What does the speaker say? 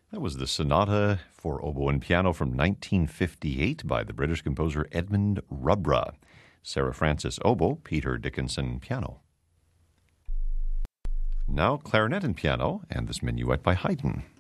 That was the Sonata for Oboe and Piano from 1958 by the British composer Edmund Rubra. Sarah Francis oboe, Peter Dickinson piano. Now clarinet and piano, and this minuet by Haydn.